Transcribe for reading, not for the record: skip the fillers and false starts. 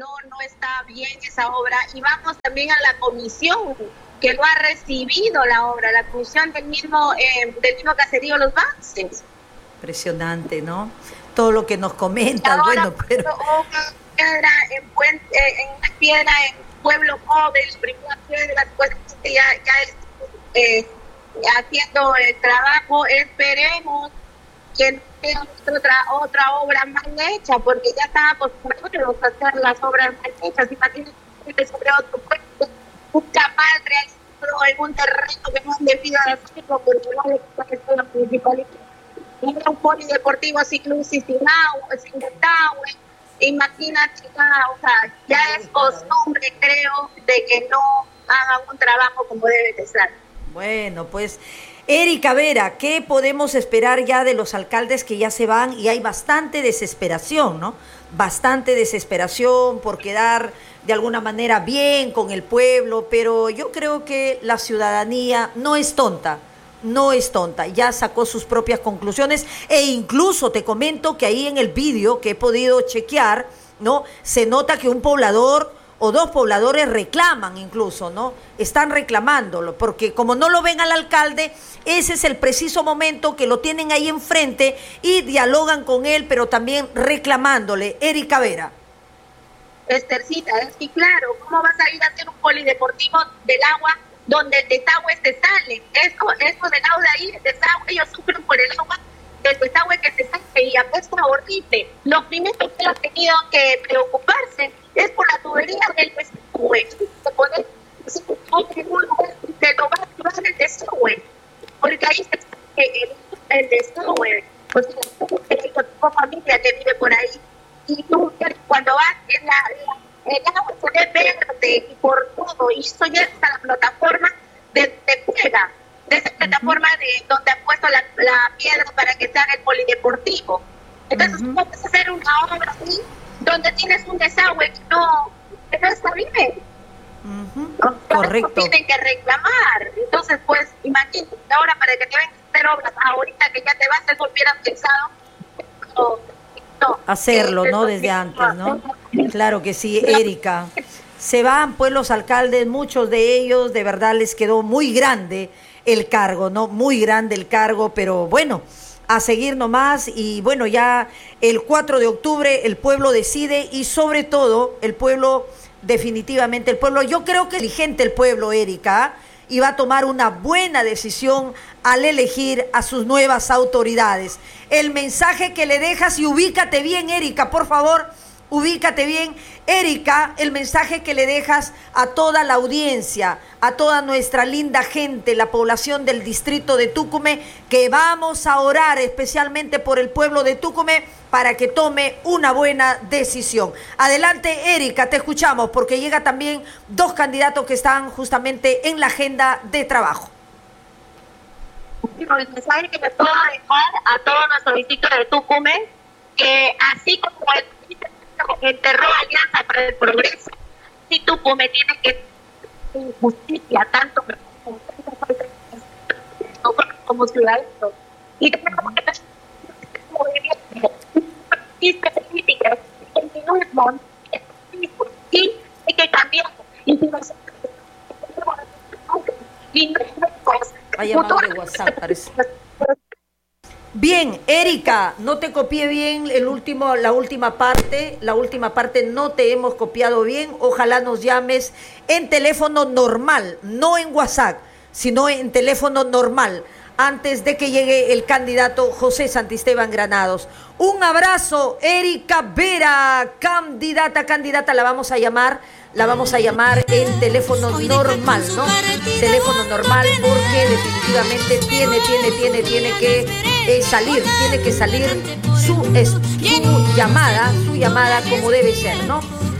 no está bien esa obra. Y vamos también a la comisión que no ha recibido la obra, la comisión del mismo caserío Los Vances. Impresionante, ¿no? Todo lo que nos comentas, bueno, pero... Una piedra en Pueblo Joven, primera piedra, pues ya haciendo el trabajo. Esperemos que no sea otra obra mal hecha, porque ya estábamos acostumbrados a hacer las obras mal hechas. Imagínense sobre otro pueblo, un chamal realizado en un terreno que no han debido hacer, porque no le está la municipalidad. Un polideportivo sin luz y sin agua, sin desagüe. Imagínate, o sea, ya es costumbre, creo, de que no hagan un trabajo como debe de ser. Bueno, pues, Erika Vera, ¿qué podemos esperar ya de los alcaldes que ya se van? Y hay bastante desesperación, ¿no? Bastante desesperación por quedar de alguna manera bien con el pueblo, pero yo creo que la ciudadanía no es tonta. No es tonta, ya sacó sus propias conclusiones e incluso te comento que ahí en el vídeo que he podido chequear, ¿no? Se nota que un poblador o dos pobladores reclaman incluso, ¿no? Están reclamándolo, porque como no lo ven al alcalde, ese es el preciso momento que lo tienen ahí enfrente y dialogan con él, pero también reclamándole. Erika Vera. Esthercita, es que claro, ¿cómo vas a ir a hacer un polideportivo del agua donde el desagüe se sale? Eso del agua de ahí, el desagüe, ellos sufren por el agua del desagüe que se sale y apesta horrible. Lo primero que han tenido que preocuparse es por la tubería del desagüe. Se lo va a activar el desagüe, porque ahí se sale el desagüe. Pues tengo familia que vive por ahí y tú cuando vas el agua se ve verde y por todo, y eso ya está la plataforma de juega, de esa plataforma de donde han puesto la piedra para que se haga el polideportivo. Entonces, ¿cómo puedes hacer una obra así donde tienes un desagüe que no está bien? Correcto. Tienen que reclamar. Entonces, pues, imagínate, ahora para que te vengan a hacer obras, ahorita que ya te vas, eso hubieran pensado. Hacerlo, ¿no? Desde antes, ¿no? Claro que sí, Erika. Se van pues los alcaldes, muchos de ellos, de verdad les quedó muy grande el cargo, ¿no? Muy grande el cargo, pero bueno, a seguir nomás y bueno, ya el 4 de octubre el pueblo decide y sobre todo el pueblo, definitivamente el pueblo, yo creo que es inteligente el pueblo, Erika, y va a tomar una buena decisión al elegir a sus nuevas autoridades. El mensaje que le dejas, y ubícate bien, Erika, por favor, ubícate bien. Erika, el mensaje que le dejas a toda la audiencia, a toda nuestra linda gente, la población del distrito de Tucumé, que vamos a orar especialmente por el pueblo de Tucumé para que tome una buena decisión. Adelante, Erika, te escuchamos, porque llega también dos candidatos que están justamente en la agenda de trabajo. El mensaje que me puedo dejar a todo nuestro distrito de Tucumé, que así como el terror Alianza para el Progreso, si Tucumé tiene que justicia tanto como ciudadanos, y tenemos que políticas y hay que cambiar ha llamado de WhatsApp, parece. Bien, Erika, no te copié bien la última parte no te hemos copiado bien. Ojalá nos llames en teléfono normal, no en WhatsApp, sino en teléfono normal, antes de que llegue el candidato José Santisteban Granados. Un abrazo, Erika Vera, candidata, la vamos a llamar en teléfono normal, ¿no? Teléfono normal, porque definitivamente tiene que salir su llamada como debe ser, ¿no?